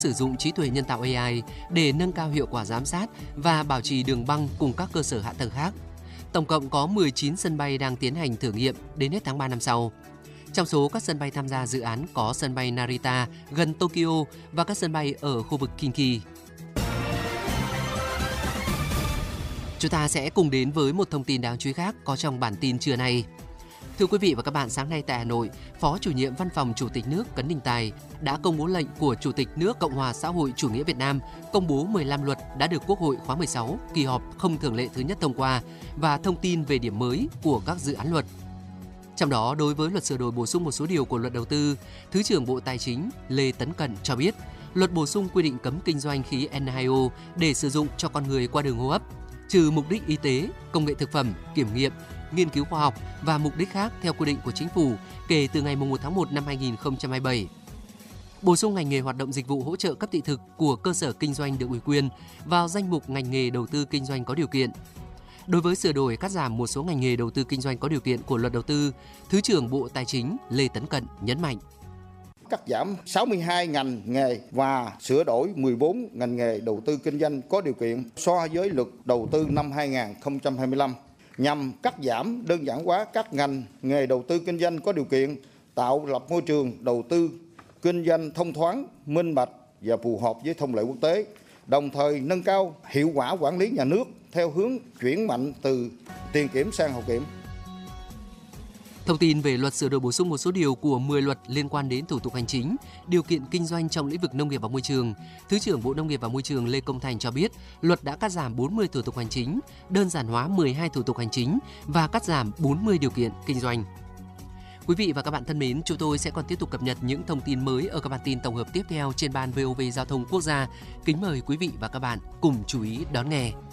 sử dụng trí tuệ nhân tạo AI để nâng cao hiệu quả giám sát và bảo trì đường băng cùng các cơ sở hạ tầng khác. Tổng cộng có 19 sân bay đang tiến hành thử nghiệm đến hết tháng 3 năm sau. Trong số các sân bay tham gia dự án có sân bay Narita gần Tokyo và các sân bay ở khu vực Kinki. Chúng ta sẽ cùng đến với một thông tin đáng chú ý khác có trong bản tin trưa nay. Thưa quý vị và các bạn, sáng nay tại Hà Nội, Phó Chủ nhiệm Văn phòng Chủ tịch nước Cấn Đình Tài đã công bố lệnh của Chủ tịch nước Cộng hòa xã hội chủ nghĩa Việt Nam công bố 15 luật đã được Quốc hội khóa 16 kỳ họp không thường lệ thứ nhất thông qua và thông tin về điểm mới của các dự án luật. Trong đó, đối với luật sửa đổi bổ sung một số điều của luật đầu tư, Thứ trưởng Bộ Tài chính Lê Tấn Cận cho biết, luật bổ sung quy định cấm kinh doanh khí N2O để sử dụng cho con người qua đường hô hấp, trừ mục đích y tế, công nghệ thực phẩm, kiểm nghiệm, nghiên cứu khoa học và mục đích khác theo quy định của Chính phủ kể từ ngày 1 tháng 1 năm 2027. Bổ sung ngành nghề hoạt động dịch vụ hỗ trợ cấp thị thực của cơ sở kinh doanh được ủy quyền vào danh mục ngành nghề đầu tư kinh doanh có điều kiện. Đối với sửa đổi cắt giảm một số ngành nghề đầu tư kinh doanh có điều kiện của luật đầu tư, Thứ trưởng Bộ Tài chính Lê Tấn Cận nhấn mạnh. Cắt giảm 62 ngành nghề và sửa đổi 14 ngành nghề đầu tư kinh doanh có điều kiện so với luật đầu tư năm 2025 nhằm cắt giảm đơn giản hóa các ngành nghề đầu tư kinh doanh có điều kiện, tạo lập môi trường đầu tư kinh doanh thông thoáng, minh bạch và phù hợp với thông lệ quốc tế, đồng thời nâng cao hiệu quả quản lý nhà nước theo hướng chuyển mạnh từ tiền kiểm sang hậu kiểm. Thông tin về luật sửa đổi bổ sung một số điều của 10 luật liên quan đến thủ tục hành chính, điều kiện kinh doanh trong lĩnh vực nông nghiệp và môi trường, Thứ trưởng Bộ Nông nghiệp và Môi trường Lê Công Thành cho biết, luật đã cắt giảm 40 thủ tục hành chính, đơn giản hóa 12 thủ tục hành chính và cắt giảm 40 điều kiện kinh doanh. Quý vị và các bạn thân mến, chúng tôi sẽ còn tiếp tục cập nhật những thông tin mới ở các bản tin tổng hợp tiếp theo trên ban VOV Giao thông Quốc gia. Kính mời quý vị và các bạn cùng chú ý đón nghe.